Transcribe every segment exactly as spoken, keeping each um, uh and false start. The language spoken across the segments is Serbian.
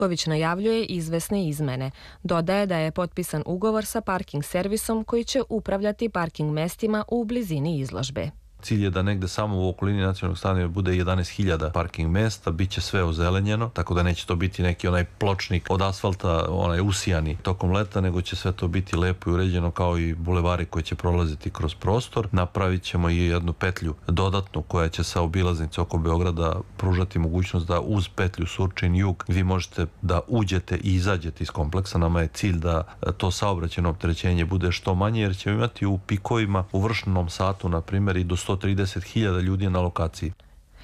Čutković najavljuje izvesne izmene. Dodaje da je potpisan ugovor sa parking servisom koji će upravljati parking mestima u blizini izložbe. Cilj je da negde samo u okolini nacionalnog stadiona bude jedanaest hiljada parking mesta, bit će sve ozelenjeno, tako da neće to biti neki onaj pločnik od asfalta, onaj usijani tokom leta, nego će sve to biti lepo i uređeno kao i bulevari koji će prolaziti kroz prostor. Napravit ćemo i jednu petlju dodatnu koja će sa obilaznice oko Beograda pružati mogućnost da uz petlju Surčin-Jug vi možete da uđete i izađete iz kompleksa. Nama je cilj da to saobraćajno opterećenje bude što manje, jer ćemo imati u pikovima, u vršnom satu, na primjer, i do sto trideset hiljada ljudi na lokaciji.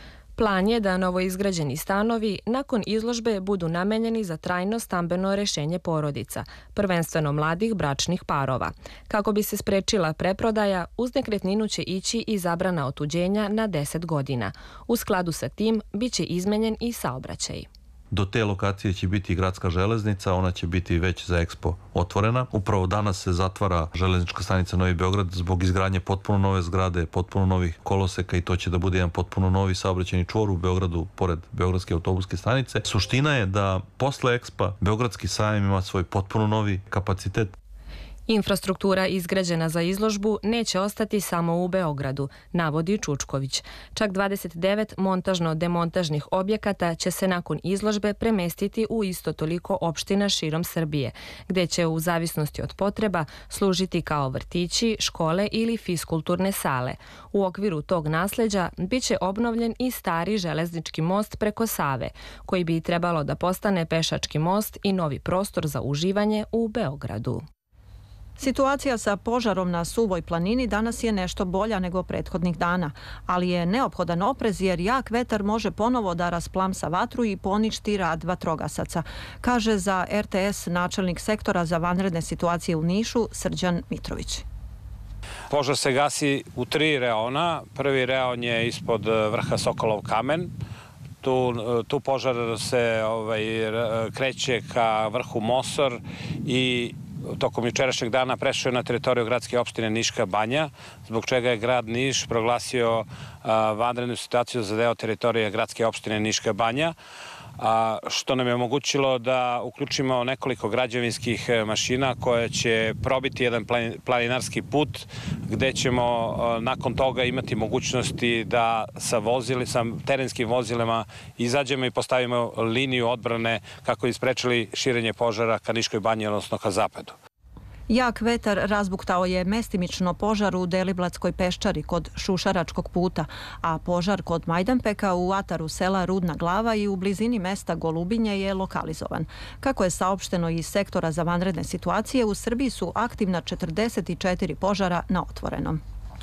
Plan je da novoizgrađeni stanovi nakon izložbe budu namenjeni za trajno stambeno rešenje porodica, prvenstveno mladih bračnih parova. Kako bi se sprečila preprodaja, uz nekretninu će ići i zabrana otuđenja na deset godina. U skladu sa tim biće izmenjen i saobraćaj. Do te lokacije će biti gradska železnica, ona će biti već za Expo otvorena. Upravo danas se zatvara železnička stanica Novi Beograd zbog izgradnje potpuno nove zgrade, potpuno novih koloseka i to će da bude jedan potpuno novi saobraćajni čvor u Beogradu pored Beogradske autobuske stanice. Suština je da posle Expa Beogradski sajam ima svoj potpuno novi kapacitet. Infrastruktura izgrađena za izložbu neće ostati samo u Beogradu, navodi Čutković. Čak dvadeset devet montažno-demontažnih objekata će se nakon izložbe premestiti u isto toliko opština širom Srbije, gde će u zavisnosti od potreba služiti kao vrtići, škole ili fiskulturne sale. U okviru tog nasleđa biće obnovljen i stari železnički most preko Save, koji bi trebalo da postane pešački most i novi prostor za uživanje u Beogradu. Situacija sa požarom na Suvoj planini danas je nešto bolja nego prethodnih dana, ali je neophodan oprez jer jak vetar može ponovo da rasplamsa vatru i poništi rad vatrogasaca, kaže za R T S načelnik sektora za vanredne situacije u Nišu Srđan Mitrović. Požar se gasi u tri reona. Prvi reon je ispod vrha Sokolov kamen. Tu, tu požar se ovaj, kreće ka vrhu Mosor i tokom jučerašnjeg dana prešao je na teritoriju gradske opštine Niška Banja, zbog čega je grad Niš proglasio vanrednu situaciju za deo teritorije gradske opštine Niška Banja, a što nam je omogućilo da uključimo nekoliko građevinskih mašina koje će probiti jedan planinarski put gde ćemo nakon toga imati mogućnosti da sa, vozili, sa terenskim vozilima izađemo i postavimo liniju odbrane kako bi sprečili širenje požara ka Niškoj Banji, odnosno ka zapadu. Jak vetar razbuktao je mestimično požar u Deliblatskoj peščari kod Šušaračkog puta, a požar kod Majdanpeka u ataru sela Rudna Glava i u blizini mesta Golubinje je lokalizovan. Kako je saopšteno iz sektora za vanredne situacije, u Srbiji su aktivna četrdeset četiri požara na otvorenom.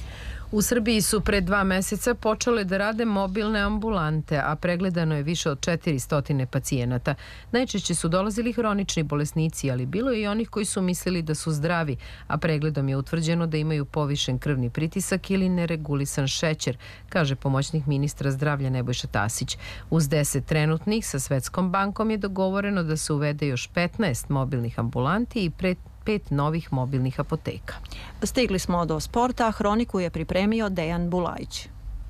U Srbiji su pre dva meseca počele da rade mobilne ambulante, a pregledano je više od četiristo pacijenata. Najčešće su dolazili hronični bolesnici, ali bilo je i onih koji su mislili da su zdravi, a pregledom je utvrđeno da imaju povišen krvni pritisak ili neregulisan šećer, kaže pomoćnik ministra zdravlja Nebojša Tasić. Uz deset trenutnih sa Svetskom bankom je dogovoreno da se uvede još petnaest mobilnih ambulanti i pre pet novih mobilnih apoteka. Stigli smo do sporta, hroniku je pripremio Dejan Bulajić.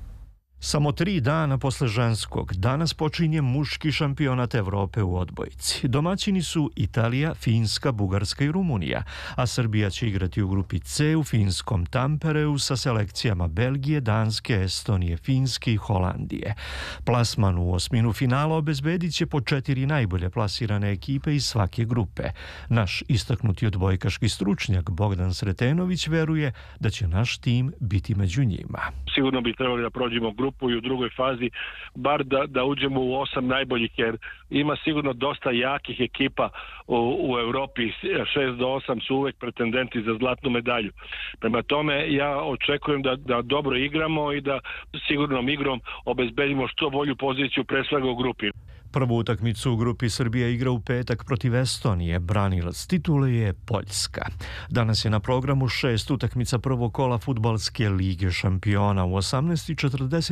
Samo tri dana posle ženskog, danas počinje muški šampionat Evrope u odbojci. Domaćini su Italija, Finska, Bugarska i Rumunija, a Srbija će igrati u grupi C u finskom Tampereu sa selekcijama Belgije, Danske, Estonije, Finske i Holandije. Plasman u osminu finala obezbedit će po četiri najbolje plasirane ekipe iz svake grupe. Naš istaknuti odbojkaški stručnjak Bogdan Sretenović veruje da će naš tim biti među njima. Sigurno bi trebali da prođemo grupu i u drugoj fazi, bar da, da uđemo u osam najboljih, jer ima sigurno dosta jakih ekipa u, u Evropi. šest do osam su uvek pretendenti za zlatnu medalju. Prema tome, ja očekujem da, da dobro igramo i da sigurnom igrom obezbedimo što bolju poziciju pre svega u grupi. Prvu utakmicu u grupi Srbija igra u petak protiv Estonije. Branilac titule je Poljska. Danas je na programu šest utakmica prvog kola Fudbalske lige šampiona. U osamnaest četrdeset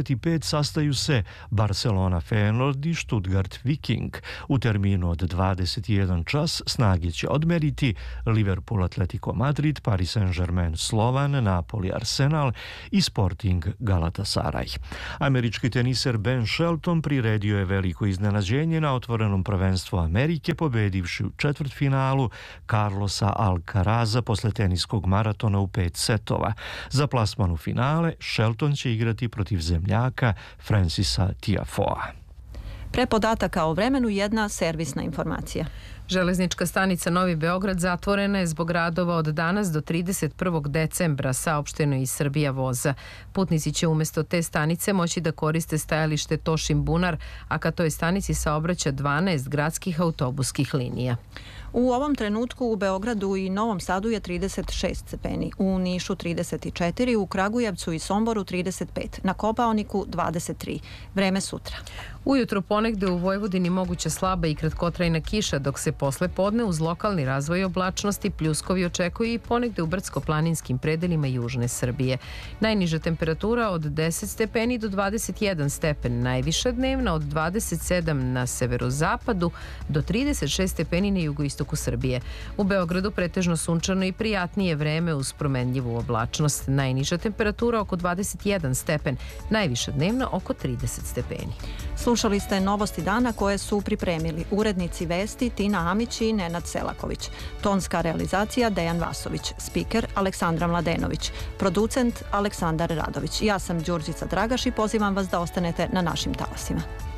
dvadeset pet sastaju se Barcelona Feyenoord i Stuttgart Viking. U terminu od dvadeset jedan čas snage će odmeriti Liverpool Atletico Madrid, Paris Saint-Germain Slovan, Napoli Arsenal i Sporting Galatasaray. Američki teniser Ben Shelton priredio je veliko iznenađenje na otvorenom prvenstvu Amerike, pobedivši u četvrtfinalu Carlosa Alcaraza posle teniskog maratona u pet setova. Za plasman u finale Shelton će igrati protiv zemljaka Francisa Tiafoea. Pre podataka o vremenu jedna servisna informacija. Železnička stanica Novi Beograd zatvorena je zbog radova od danas do trideset prvog decembra, saopšteno iz Srbija voza. Putnici će umjesto te stanice moći da koriste stajalište Tošin Bunar, a ka toj stanici saobraća dvanaest gradskih autobuskih linija. U ovom trenutku u Beogradu i Novom Sadu je trideset šest stepeni, u Nišu trideset četiri, u Kragujevcu i Somboru trideset pet, na Kopaoniku dvadeset tri. Vreme sutra. Ujutro ponegde u Vojvodini moguća slaba i kratkotrajna kiša, dok se posle podne uz lokalni razvoj oblačnosti pljuskovi očekuju i ponegde u brdsko-planinskim predelima južne Srbije. Najniža temperatura od deset stepeni do dvadeset jedan stepen, najviša dnevna od dvadeset sedam na severozapadu do trideset šest stepeni na jugoistoku Srbije. U Beogradu pretežno sunčano i prijatnije vreme uz promenljivu oblačnost. Najniža temperatura oko dvadeset jedan stepen, najviša dnevna oko trideset stepeni. Slušali ste novosti dana koje su pripremili urednici vesti Tina Amić i Nenad Selaković. Tonska realizacija Dejan Vasović, spiker Aleksandra Mladenović, producent Aleksandar Radović. Ja sam Đurđica Dragaš i pozivam vas da ostanete na našim talasima.